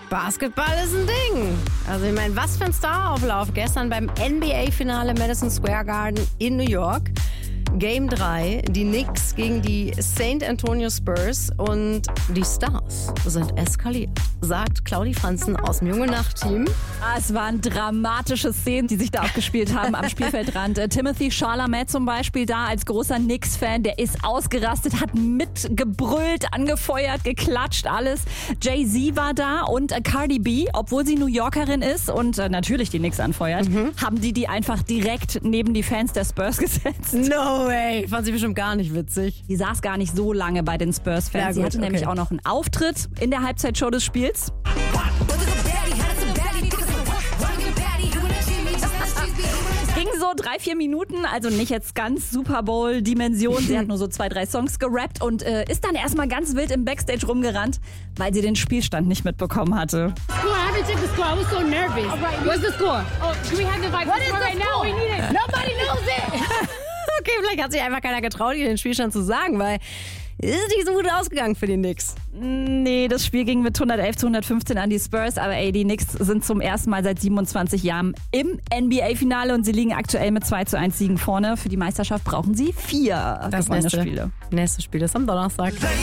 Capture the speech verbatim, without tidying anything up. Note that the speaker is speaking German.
Basketball ist ein Ding. Also ich meine, was für ein Starauflauf gestern beim N B A-Finale Madison Square Garden in New York. Game drei, die Knicks gegen die Saint Antonio Spurs und die Stars sind eskaliert, sagt Claudi Franzen aus dem Junge Nacht-Team. Ah, es waren dramatische Szenen, die sich da abgespielt haben am Spielfeldrand. Äh, Timothy Chalamet zum Beispiel da als großer Knicks-Fan, der ist ausgerastet, hat mitgebrüllt, angefeuert, geklatscht, alles. Jay-Z war da und äh, Cardi B, obwohl sie New Yorkerin ist und äh, natürlich die Knicks anfeuert, mhm. haben die die einfach direkt neben die Fans der Spurs gesetzt. No way, fand sie bestimmt gar nicht witzig. Die saß gar nicht so lange bei den Spurs-Fans. Ja, sie gut, hatte okay. nämlich auch noch einen Auftritt in der Halbzeitshow des Spiels. Ging so drei, vier Minuten, also nicht jetzt ganz Super Bowl-Dimension. Sie hat nur so zwei, drei Songs gerappt und äh, ist dann erstmal ganz wild im Backstage rumgerannt, weil sie den Spielstand nicht mitbekommen hatte. Score, I haven't checked the score. I was so nervous. All right, what's the score? Oh, do we have the Vikings What is score the right now? score? We need it. Nobody knows it. Okay, vielleicht hat sich einfach keiner getraut, ihr den Spielstand zu sagen, weil es ist nicht so gut ausgegangen für die Knicks. Nee, das Spiel ging mit hundertelf zu hundertfünfzehn an die Spurs, aber ey, die Knicks sind zum ersten Mal seit siebenundzwanzig Jahren im N B A-Finale und sie liegen aktuell mit zwei zu eins Siegen vorne. Für die Meisterschaft brauchen sie vier Das gewonnene nächste Spiele. Nächste Spiel ist am Donnerstag.